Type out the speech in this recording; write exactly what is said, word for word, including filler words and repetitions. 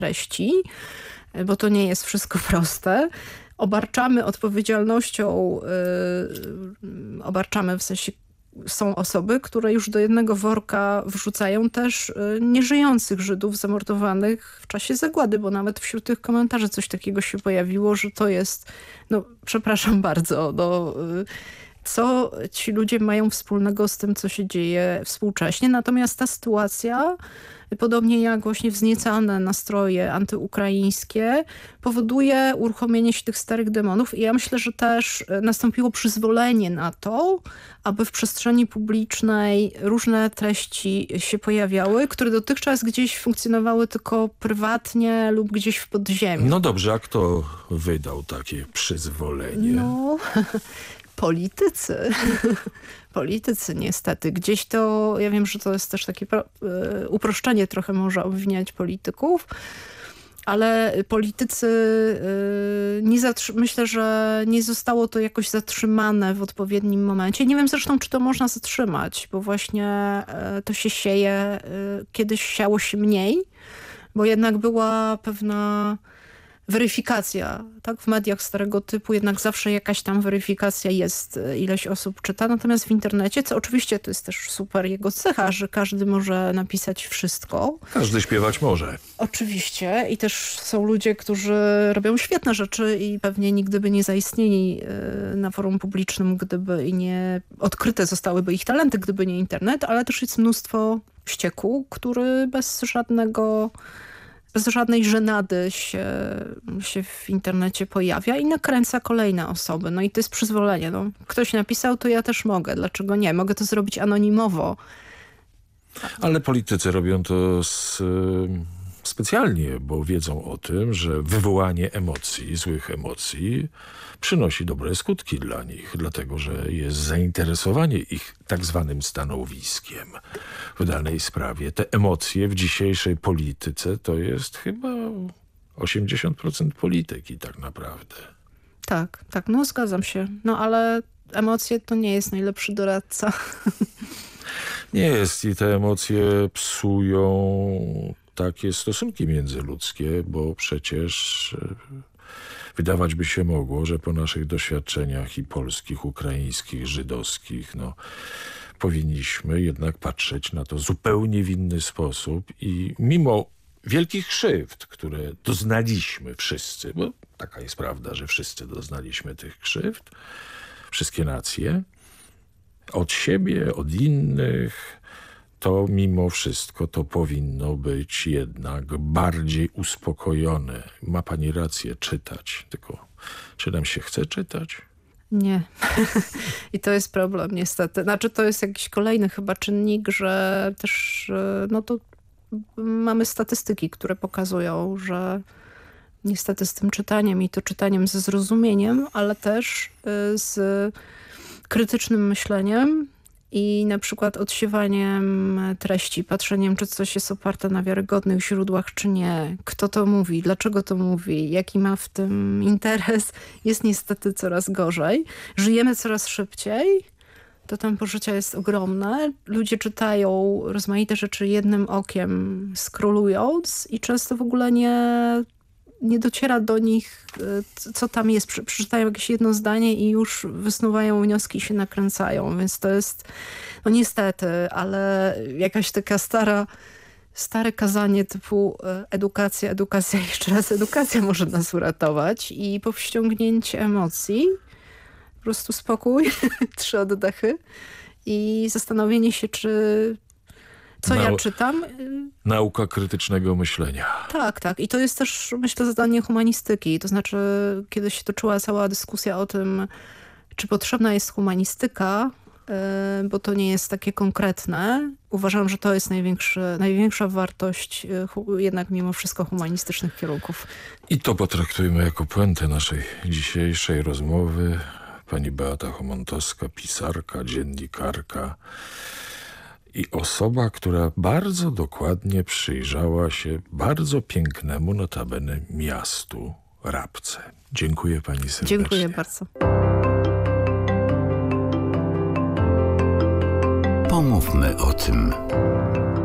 treści, bo to nie jest wszystko proste. Obarczamy odpowiedzialnością, yy, obarczamy w sensie, są osoby, które już do jednego worka wrzucają też yy, nieżyjących Żydów zamordowanych w czasie zagłady, bo nawet wśród tych komentarzy coś takiego się pojawiło, że to jest, no przepraszam bardzo, no, yy, co ci ludzie mają wspólnego z tym, co się dzieje współcześnie. Natomiast ta sytuacja, podobnie jak właśnie wzniecane nastroje antyukraińskie, powoduje uruchomienie się tych starych demonów i ja myślę, że też nastąpiło przyzwolenie na to, aby w przestrzeni publicznej różne treści się pojawiały, które dotychczas gdzieś funkcjonowały tylko prywatnie lub gdzieś w podziemiu. No dobrze, a kto wydał takie przyzwolenie? No... Politycy. Politycy niestety. Gdzieś to, ja wiem, że to jest też takie pro, y, uproszczenie trochę może obwiniać polityków, ale politycy, y, nie zatrzy- myślę, że nie zostało to jakoś zatrzymane w odpowiednim momencie. Nie wiem zresztą, czy to można zatrzymać, bo właśnie y, to się sieje, y, kiedyś siało się mniej, bo jednak była pewna weryfikacja, tak? W mediach starego typu jednak zawsze jakaś tam weryfikacja jest, ileś osób czyta. Natomiast w internecie, co oczywiście to jest też super jego cecha, że każdy może napisać wszystko. Każdy śpiewać może. Oczywiście. I też są ludzie, którzy robią świetne rzeczy i pewnie nigdy by nie zaistnieli na forum publicznym, gdyby i nie odkryte zostałyby ich talenty, gdyby nie internet, ale też jest mnóstwo ścieku, który bez żadnego bez żadnej żenady się, się w internecie pojawia i nakręca kolejne osoby. No i to jest przyzwolenie. No, ktoś napisał, to ja też mogę. Dlaczego nie? Mogę to zrobić anonimowo. Ale politycy robią to z, specjalnie, bo wiedzą o tym, że wywołanie emocji, złych emocji przynosi dobre skutki dla nich, dlatego że jest zainteresowanie ich tak zwanym stanowiskiem w danej sprawie. Te emocje w dzisiejszej polityce to jest chyba osiemdziesiąt procent polityki tak naprawdę. Tak, tak, no zgadzam się. No ale emocje to nie jest najlepszy doradca. Nie jest i te emocje psują takie stosunki międzyludzkie, bo przecież wydawać by się mogło, że po naszych doświadczeniach i polskich, ukraińskich, żydowskich, no, powinniśmy jednak patrzeć na to zupełnie w inny sposób i mimo wielkich krzywd, które doznaliśmy wszyscy, bo taka jest prawda, że wszyscy doznaliśmy tych krzywd, wszystkie nacje, od siebie, od innych, to mimo wszystko to powinno być jednak bardziej uspokojone. Ma pani rację, czytać, tylko czy nam się chce czytać? Nie. I to jest problem niestety. Znaczy to jest jakiś kolejny chyba czynnik, że też no to mamy statystyki, które pokazują, że niestety z tym czytaniem i to czytaniem ze zrozumieniem, ale też z krytycznym myśleniem i na przykład odsiewaniem treści, patrzeniem, czy coś jest oparte na wiarygodnych źródłach, czy nie. Kto to mówi, dlaczego to mówi, jaki ma w tym interes, jest niestety coraz gorzej. Żyjemy coraz szybciej, to tempo życia jest ogromne. Ludzie czytają rozmaite rzeczy jednym okiem, skrolując i często w ogóle nie... nie dociera do nich, co tam jest. Przeczytają jakieś jedno zdanie i już wysnuwają wnioski i się nakręcają. Więc to jest, no niestety, ale jakaś taka stara, stare kazanie typu edukacja, edukacja, jeszcze raz edukacja może nas uratować. I powściągnięcie emocji, po prostu spokój, trzy oddechy i zastanowienie się, czy co Nau- ja czytam. Nauka krytycznego myślenia. Tak, tak. I to jest też, myślę, zadanie humanistyki. To znaczy, kiedy się toczyła cała dyskusja o tym, czy potrzebna jest humanistyka, yy, bo to nie jest takie konkretne. Uważam, że to jest największy, największa wartość yy, hu, jednak mimo wszystko humanistycznych kierunków. I to potraktujmy jako puentę naszej dzisiejszej rozmowy. Pani Beata Chomontowska, pisarka, dziennikarka i osoba, która bardzo dokładnie przyjrzała się bardzo pięknemu notabene miastu Rabce. Dziękuję pani serdecznie. Dziękuję bardzo. Pomówmy o tym.